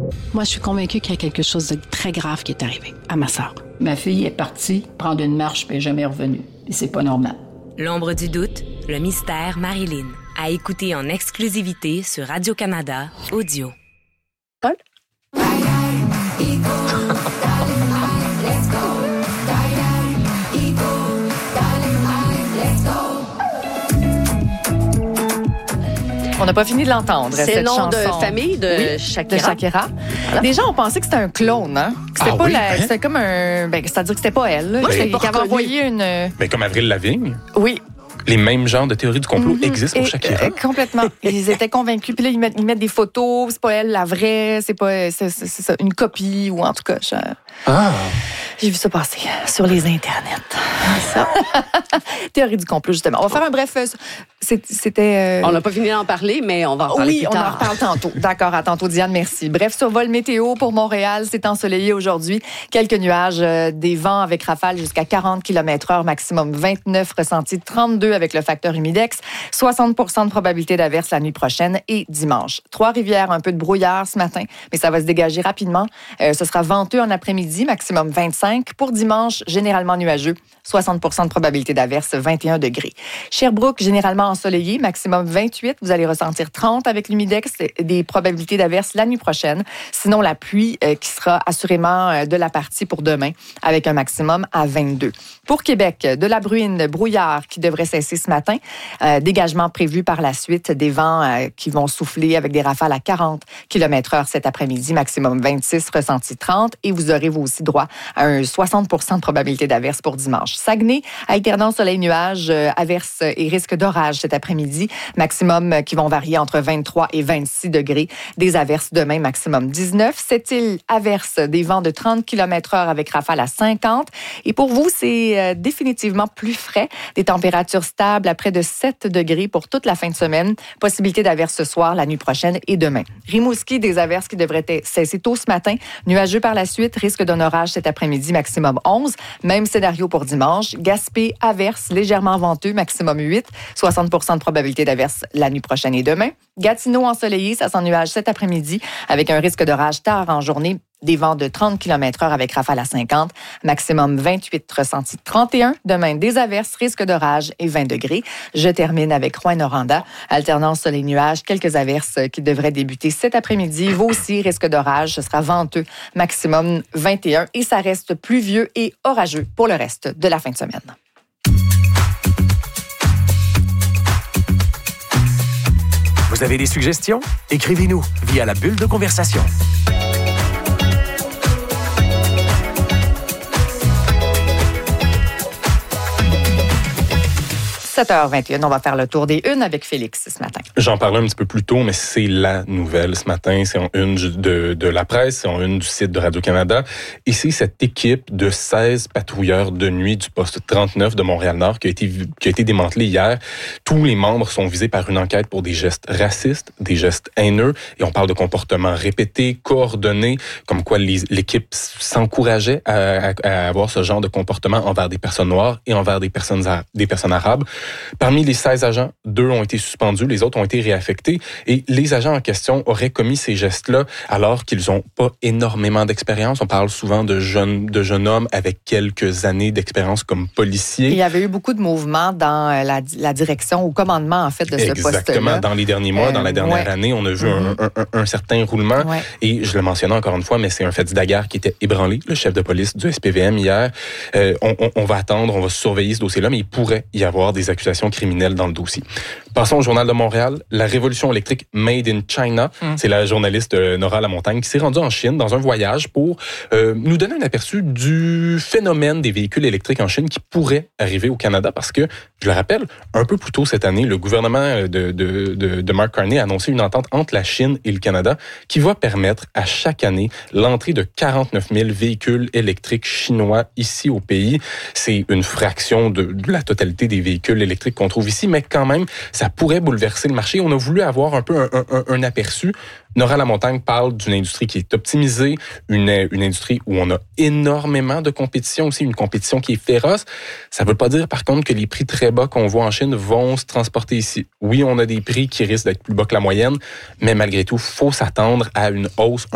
Moi, je suis convaincue qu'il y a quelque chose de très grave qui est arrivé à ma sœur. Ma fille est partie prendre une marche puis elle n'est jamais revenue. Et c'est pas normal. L'ombre du doute, le mystère Marilyn. À écouter en exclusivité sur Radio-Canada Audio. Paul? On n'a pas fini de l'entendre, C'est cette le nom chanson. de famille de Shakira. De Shakira. Voilà. Déjà, on pensait que c'était un clone, hein? Que c'était c'était comme un... c'est-à-dire que c'était pas elle. Là. Moi, je l'ai pas Qu'elle avait reconnue. envoyé une... Mais comme Avril Lavigne, Oui. les mêmes genres de théories du complot existent pour Shakira. Complètement. Ils étaient convaincus. Puis là, ils mettent des photos. C'est pas elle, la vraie. C'est pas... C'est ça, une copie, ou en tout cas... J'ai vu ça passer sur les internets. Ça. Théorie du complot, justement. On va faire un bref... C'était... On n'a pas fini d'en parler, mais on va en parler Oui, plus on tard. en reparle tantôt. D'accord, à tantôt, Diane, merci. Bref, survol météo pour Montréal, c'est ensoleillé aujourd'hui. Quelques nuages, des vents avec rafales jusqu'à 40 km/h, maximum 29, ressenti 32 avec le facteur humidex, 60 de probabilité d'averse la nuit prochaine et dimanche. Trois-Rivières, un peu de brouillard ce matin, mais ça va se dégager rapidement. Ce sera venteux en après-midi, maximum 25. Pour dimanche, généralement nuageux, 60 de probabilité d'averse, 21 degrés. Sherbrooke, généralement ensoleillé, maximum 28. Vous allez ressentir 30 avec l'humidex, des probabilités d'averse la nuit prochaine. Sinon, la pluie qui sera assurément de la partie pour demain, avec un maximum à 22. Pour Québec, de la bruine, brouillard qui devrait cesser ce matin. Dégagement prévu par la suite, des vents qui vont souffler avec des rafales à 40 km/h cet après-midi, maximum 26, ressenti 30. Et vous aurez vous aussi droit à un 60 de probabilité d'averse pour dimanche. Saguenay, alternant soleil-nuage, averse et risque d'orage cet après-midi, maximum qui vont varier entre 23 et 26 degrés. Des averses demain, maximum 19. Sept-Îles, averse, des vents de 30 km/h avec rafale à 50. Et pour vous, c'est définitivement plus frais. Des températures stables à près de 7 degrés pour toute la fin de semaine. Possibilité d'averse ce soir, la nuit prochaine et demain. Rimouski, des averses qui devraient cesser tôt ce matin. Nuageux par la suite, risque d'un orage cet après-midi, maximum 11. Même scénario pour dimanche. Gaspé, averse, légèrement venteux, maximum 8. 60 de probabilité d'averse la nuit prochaine et demain. Gatineau, ensoleillé, ça s'ennuage cet après-midi avec un risque d'orage tard en journée. Des vents de 30 km/h avec rafale à 50. Maximum 28, ressenti 31. Demain, des averses, risque d'orage et 20 degrés. Je termine avec Rouyn-Noranda. Alternance soleil-nuage, quelques averses qui devraient débuter cet après-midi. Vous aussi, risque d'orage. Ce sera venteux. Maximum 21. Et ça reste pluvieux et orageux pour le reste de la fin de semaine. Vous avez des suggestions? Écrivez-nous via la bulle de conversation. 7h21, on va faire le tour des unes avec Félix ce matin. J'en parlais un petit peu plus tôt, mais c'est la nouvelle ce matin. C'est en une de la presse, c'est en une du site de Radio-Canada. Et c'est cette équipe de 16 patrouilleurs de nuit du poste 39 de Montréal-Nord qui a été démantelée hier. Tous les membres sont visés par une enquête pour des gestes racistes, des gestes haineux. Et on parle de comportements répétés, coordonnés, comme quoi l'équipe s'encourageait à avoir ce genre de comportement envers des personnes noires et envers des personnes arabes. Parmi les 16 agents, 2 ont été suspendus, les autres ont été réaffectés. Et les agents en question auraient commis ces gestes-là alors qu'ils n'ont pas énormément d'expérience. On parle souvent de jeunes hommes avec quelques années d'expérience comme policiers. Il y avait eu beaucoup de mouvements dans la direction, au commandement, en fait, de ce poste-là. Exactement. Dans les derniers mois, dans la dernière année, on a vu un certain roulement. Ouais. Et je le mentionnais encore une fois, mais c'est un fait Daguerre qui était ébranlé, le chef de police du SPVM hier. On va attendre, on va surveiller ce dossier-là, mais il pourrait y avoir des accusations criminelles dans le dossier. Passons au Journal de Montréal. La révolution électrique Made in China. C'est la journaliste Nora Lamontagne qui s'est rendue en Chine dans un voyage pour nous donner un aperçu du phénomène des véhicules électriques en Chine qui pourrait arriver au Canada parce que, je le rappelle, un peu plus tôt cette année, le gouvernement de Mark Carney a annoncé une entente entre la Chine et le Canada qui va permettre à chaque année l'entrée de 49 000 véhicules électriques chinois ici au pays. C'est une fraction de la totalité des véhicules électriques qu'on trouve ici, mais quand même, ça pourrait bouleverser le marché. On a voulu avoir un peu un aperçu. Nora Lamontagne parle d'une industrie qui est optimisée, une industrie où on a énormément de compétition aussi, une compétition qui est féroce. Ça ne veut pas dire, par contre, que les prix très bas qu'on voit en Chine vont se transporter ici. Oui, on a des prix qui risquent d'être plus bas que la moyenne, mais malgré tout, il faut s'attendre à une hausse